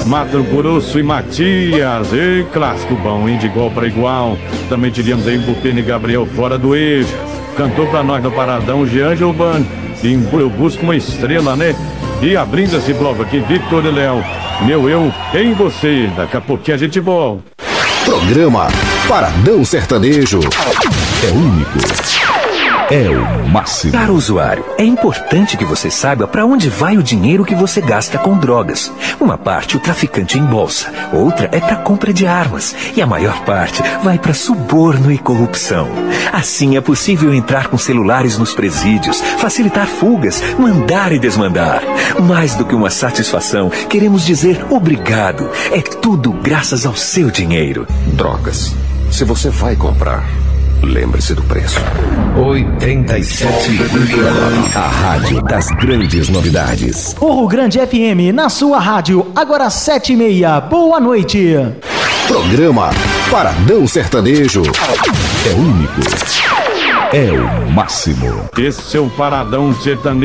Mato Grosso e Matias. E clássico bom, hein? De igual para igual. Também tivemos aí Bupene e Gabriel fora do eixo. Cantou pra nós no Paradão Jean Giovanni. E eu busco uma estrela, né? E abrindo esse bloco aqui, Victor e Léo. Meu eu em você. Daqui a pouquinho a gente volta. Programa Paradão Sertanejo. É único. É o máximo. Caro usuário, é importante que você saiba para onde vai o dinheiro que você gasta com drogas. Uma parte o traficante embolsa, outra é para compra de armas e a maior parte vai para suborno e corrupção. Assim é possível entrar com celulares nos presídios, facilitar fugas, mandar e desmandar. Mais do que uma satisfação, queremos dizer obrigado. É tudo graças ao seu dinheiro. Drogas. Se você vai comprar, lembre-se do preço. 87,9. A rádio das grandes novidades. Morro Grande FM, na sua rádio, agora 7h30. Boa noite. Programa Paradão Sertanejo. É único. É o máximo. Esse é o Paradão Sertanejo.